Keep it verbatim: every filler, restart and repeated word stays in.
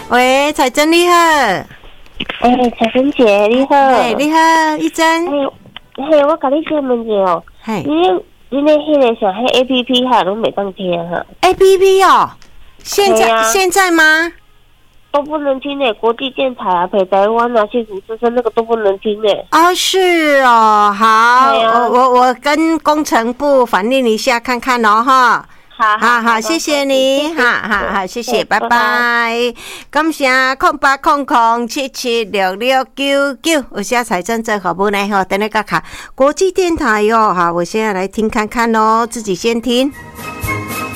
喂，彩珍你好。 哎，彩珍姐你好。 哎，你好，一珍。 哎，嘿，我甲你请问一下哦。 嘿， 你你那迄个啥，迄 A P P 哈拢袂当听哈。 A P P 哦，现在、啊、现在吗？ 都不能听诶，国际电台啊，北台湾啊，幸福之声那个都不能听诶。 哦，是哦，好，啊、我我我跟工程部反映一下看看哦，哈。 好好好，谢谢你，好好好，谢谢，拜拜。感谢空八空空七七六六九九，我现在财政这好不呢？哈，等那个卡国际电台哟，好，我现在来听看看哦，自己先听。